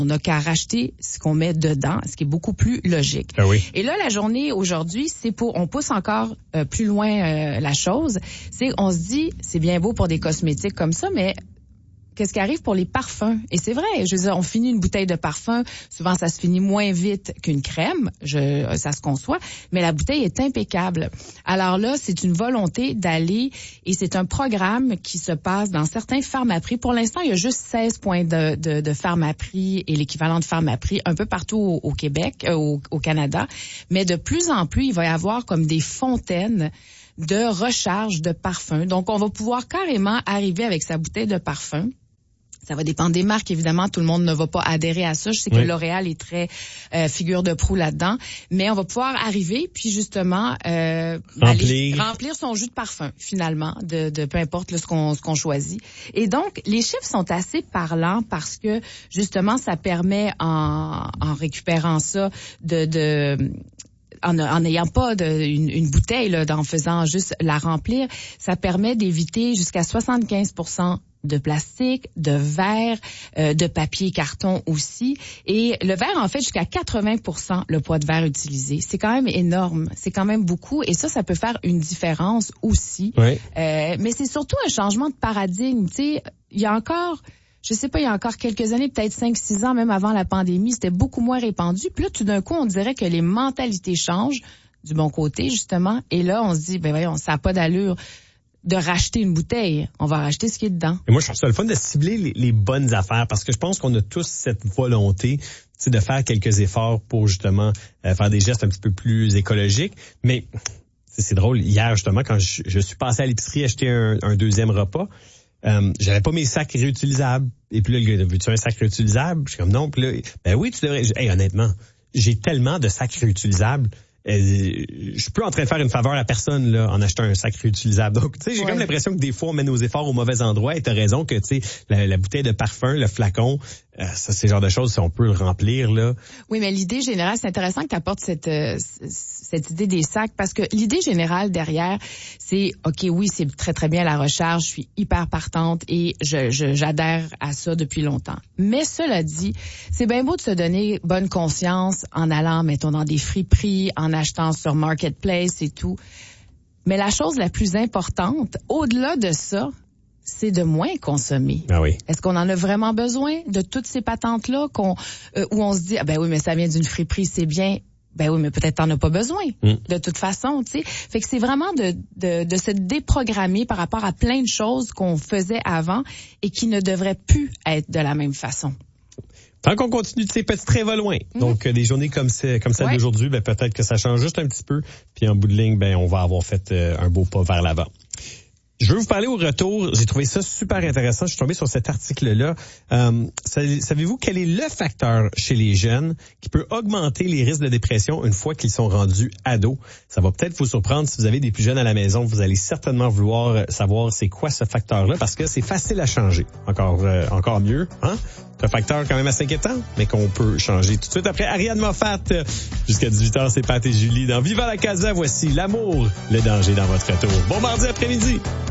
On n'a qu'à racheter ce qu'on met dedans, ce qui est beaucoup plus logique. Ah oui. Et là, la journée aujourd'hui, on pousse encore plus loin la chose. On se dit, c'est bien beau pour des cosmétiques comme ça, mais qu'est-ce qui arrive pour les parfums? Et c'est vrai, je veux dire, on finit une bouteille de parfum, souvent ça se finit moins vite qu'une crème, ça se conçoit, mais la bouteille est impeccable. Alors là, c'est une volonté d'aller, et c'est un programme qui se passe dans certains pharmaprix. Pour l'instant, il y a juste 16 points de pharmaprix et l'équivalent de pharmaprix un peu partout au Québec, au Canada, mais de plus en plus, il va y avoir comme des fontaines de recharge de parfum. Donc, on va pouvoir carrément arriver avec sa bouteille de parfum. Ça va dépendre des marques, évidemment. Tout le monde ne va pas adhérer à ça. Je sais que L'Oréal est très figure de proue là-dedans. Mais on va pouvoir arriver, puis justement remplir son jus de parfum, finalement, de peu importe ce qu'on choisit. Et donc, les chiffres sont assez parlants parce que, justement, ça permet, en récupérant ça, en n'ayant pas une bouteille, là, en faisant juste la remplir, ça permet d'éviter jusqu'à 75% de plastique, de verre, de papier et carton aussi. Et le verre, en fait, jusqu'à 80% le poids de verre utilisé. C'est quand même énorme. C'est quand même beaucoup. Et ça peut faire une différence aussi. Oui. Mais c'est surtout un changement de paradigme. Tu sais, il y a encore quelques années, peut-être 5-6 ans, même avant la pandémie, c'était beaucoup moins répandu. Puis là, tout d'un coup, on dirait que les mentalités changent du bon côté, justement. Et là, on se dit, voyons, ça n'a pas d'allure de racheter une bouteille. On va racheter ce qui est dedans. Et moi, je trouve ça le fun de cibler les bonnes affaires parce que je pense qu'on a tous cette volonté de faire quelques efforts pour justement faire des gestes un petit peu plus écologiques. Mais c'est drôle, hier, justement, quand je suis passé à l'épicerie acheter un deuxième repas, j'avais pas mes sacs réutilisables. Et puis là, le gars, veux-tu un sac réutilisable? Je suis comme non. Puis là, ben oui, tu devrais. Hey, honnêtement, j'ai tellement de sacs réutilisables. Je suis plus en train de faire une faveur à personne là en achetant un sac réutilisable. Donc, tu sais, j'ai comme l'impression que des fois, on met nos efforts au mauvais endroit. Et t'as raison que, tu sais, la bouteille de parfum, le flacon, ça, c'est le genre de choses, si on peut le remplir, là. Oui, mais l'idée générale, c'est intéressant que tu apportes cette idée des sacs, parce que l'idée générale derrière, c'est, OK, oui, c'est très, très bien la recharge, je suis hyper partante et j'adhère à ça depuis longtemps. Mais cela dit, c'est bien beau de se donner bonne conscience en allant, mettons, dans des friperies, en achetant sur Marketplace et tout. Mais la chose la plus importante, au-delà de ça, c'est de moins consommer. Ah oui. Est-ce qu'on en a vraiment besoin de toutes ces patentes-là où on se dit, ah ben oui, mais ça vient d'une friperie, c'est bien. Ben oui, mais peut-être t'en as pas besoin. De toute façon, tu sais. Fait que c'est vraiment de se déprogrammer par rapport à plein de choses qu'on faisait avant et qui ne devraient plus être de la même façon. Tant qu'on continue de ces petits traits va loin. Donc, des journées comme celle d'aujourd'hui, ben, peut-être que ça change juste un petit peu. Puis, en bout de ligne, ben, on va avoir fait un beau pas vers l'avant. Je veux vous parler au retour. J'ai trouvé ça super intéressant. Je suis tombé sur cet article-là. Savez-vous quel est le facteur chez les jeunes qui peut augmenter les risques de dépression une fois qu'ils sont rendus ados? Ça va peut-être vous surprendre si vous avez des plus jeunes à la maison. Vous allez certainement vouloir savoir c'est quoi ce facteur-là parce que c'est facile à changer. Encore mieux, hein? C'est un facteur quand même assez inquiétant, mais qu'on peut changer tout de suite. Après Ariane Moffat, jusqu'à 18h, c'est Pat et Julie dans Viva la Casa. Voici l'amour, le danger dans votre retour. Bon mardi après-midi!